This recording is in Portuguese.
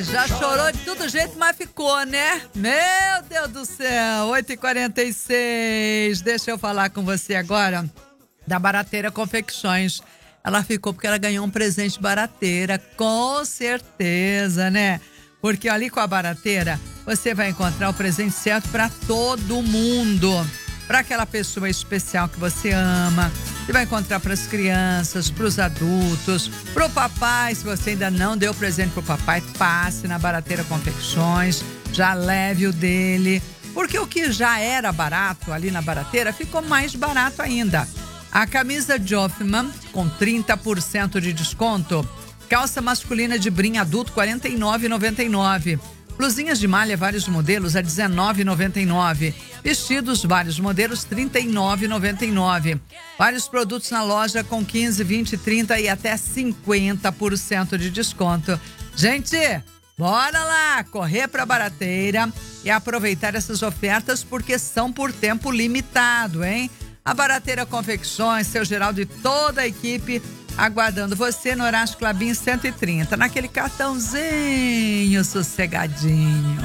Já chorou de todo jeito, mas ficou, né? Meu Deus do céu, 8h46. Deixa eu falar com você agora da Barateira Confecções. Ela ficou porque ela ganhou um presente Barateira, com certeza, né? Porque ali com a Barateira, você vai encontrar o presente certo para todo mundo. Para aquela pessoa especial que você ama. Você vai encontrar para as crianças, para os adultos, para o papai. Se você ainda não deu presente para o papai, passe na Barateira Confecções, já leve o dele. Porque o que já era barato ali na Barateira ficou mais barato ainda. A camisa Joffman com 30% de desconto. Calça masculina de brim adulto R$ 49,99. Blusinhas de malha vários modelos a R$ 19,99. Vestidos vários modelos R$ 39,99. Vários produtos na loja com 15, 20, 30 e até 50% de desconto. Gente, bora lá correr para a Barateira e aproveitar essas ofertas porque são por tempo limitado, hein? A Barateira Confecções, seu Geraldo e toda a equipe aguardando você no Horácio Klabin 130, naquele cartãozinho sossegadinho.